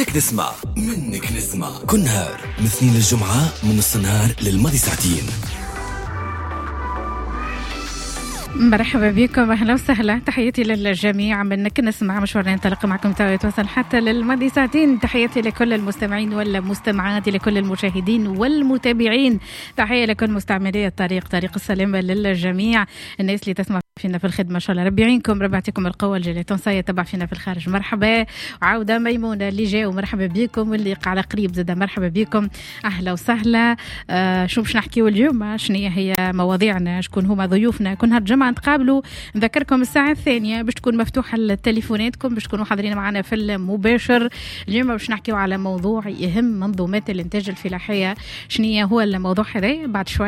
منك نسمع كل نهار من اثنين للجمعة من نص النهار للماضي ساعتين. مرحبا بكم، أهلا وسهلا، تحياتي للجميع. منك نسمع مشوارنا ينطلق معكم توصل حتى للماضي ساعتين. تحياتي لكل المستمعين والمستمعات، لكل المشاهدين والمتابعين. تحية لكل مستعملي الطريق، طريق السلامة للجميع. الناس اللي تسمع فينا في الخدمة إن شاء الله ربي يعينكم، ربي يعطيكم القوة. الجالية التونسية تبع فينا في الخارج مرحبا، وعودة ميمونة اللي جاء ومرحبا بكم، واللي على قريب زاد مرحبا بكم، أهلا وسهلا. شو باش نحكيو اليوم؟ شنو هي مواضيعنا؟ شكون هما ضيوفنا؟ كل نهار الجمعة نتقابلوا. نذكركم الساعة الثانية باش تكون مفتوحة لتليفوناتكم، باش تكونوا حاضرين معنا في المباشر. اليوم باش نحكيو على موضوع يهم منظومات الإنتاج الفلاحية. شنو هو الموضوع هذا؟ بعد شوي